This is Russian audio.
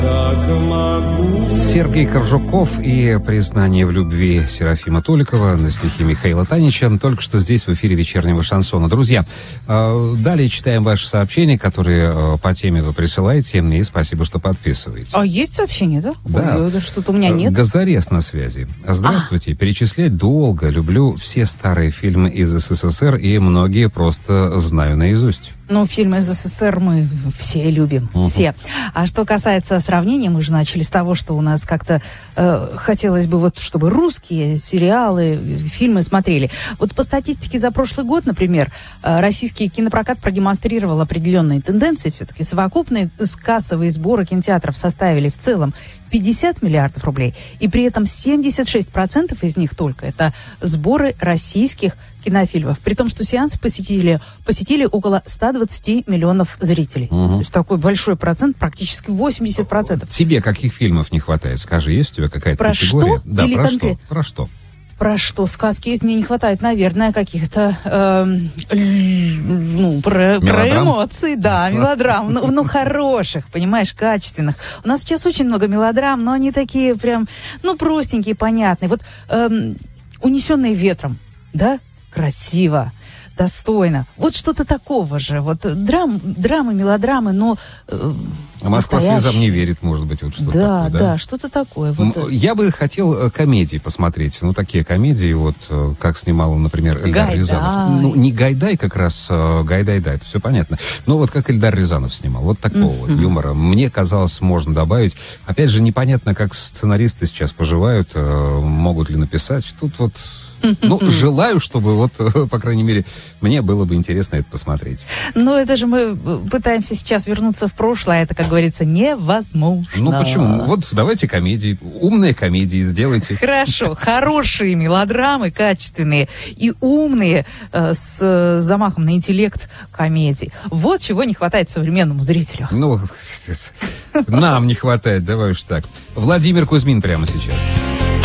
Сергей Коржуков и «Признание в любви» Серафима Толикова на стихи Михаила Танича только что здесь в эфире вечернего шансона. Друзья, далее читаем ваши сообщения, которые по теме вы присылаете, и спасибо, что подписываете. А есть сообщения, да? Да. Ой, что-то у меня нет. Газарес на связи. Здравствуйте. Перечислять долго. Люблю все старые фильмы из СССР, и многие просто знаю наизусть. Ну, фильмы из СССР мы все любим, все. А что касается сравнения, мы же начали с того, что у нас как-то хотелось бы, вот, чтобы русские сериалы, фильмы смотрели. Вот по статистике за прошлый год, например, российский кинопрокат продемонстрировал определенные тенденции. Все-таки совокупные кассовые сборы кинотеатров составили в целом 50 миллиардов рублей, и при этом 76% из них только это сборы российских кинофильмов. При том, что сеанс посетили около 120 миллионов зрителей. То есть такой большой процент, практически 80%. Тебе каких фильмов не хватает? Скажи, есть у тебя какая-то про категория? Что? Да, Или про конкрет... что? Про что? Про что? Сказки есть, мне не хватает, наверное, каких-то про эмоции, да, мелодрам, ну, хороших, понимаешь, качественных. У нас сейчас очень много мелодрам, но они такие прям, простенькие, понятные. Вот «Унесенные ветром», да, красиво, достойно. Вот что-то такого же. Вот драмы, мелодрамы, но А Москва слезам не верит, может быть, вот что-то такое, да? Да, что-то такое. Вот. Я бы хотел комедии посмотреть. Такие комедии, вот, как снимал, например, Эльдар Гайдай. Рязанов. Не Гайдай как раз, Гайдай, да, это все понятно. Но вот как Эльдар Рязанов снимал. Вот такого вот юмора. Мне казалось, можно добавить. Опять же, непонятно, как сценаристы сейчас поживают, могут ли написать. Тут вот... желаю, чтобы вот, по крайней мере, мне было бы интересно это посмотреть. Это же мы пытаемся сейчас вернуться в прошлое, это, как говорится, невозможно. Почему? Вот давайте комедии, умные комедии сделайте. Хорошо, хорошие мелодрамы, качественные и умные, с замахом на интеллект комедии. Вот чего не хватает современному зрителю. Нам не хватает, давай уж так. Владимир Кузьмин прямо сейчас.